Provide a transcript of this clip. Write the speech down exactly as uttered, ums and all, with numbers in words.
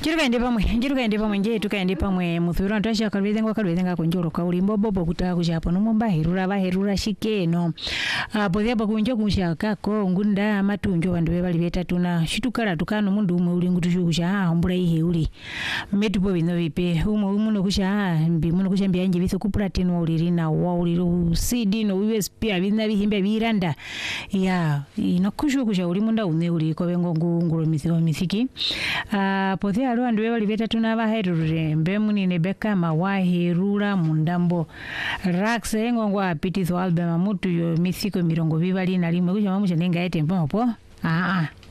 Chirukaende pamwe, chirukaende pamwe nje tukaende pamwe muthuro ntasha kalwezenga kalwezenga kunjoro kaulimbo bobo kutaka kuchapo numba herura ba herura shikeno. Ah podya bakunjo kushaka ko ngunda matunjo bandu bali betatu na shitukala tukano mundu umwe uli ngutushukusha ah mbura ihe uli. Metu bo bino bipe umwe umuno kusha mbi muno kusha mbiyanje biso ku platino uli na wa uli C D no U S B abina bihimbe biranda. Ya inokushukusha uli munda une uli ko bengo nguro misiro misiki. Ah podya alo andu bali betatu na baherure mbemuni ne bekama waherura mundambo Rax engongo apitizo album mutu yo misiko mirongo bibali na limwe kusha mamusha nenga ete mpopo ah ah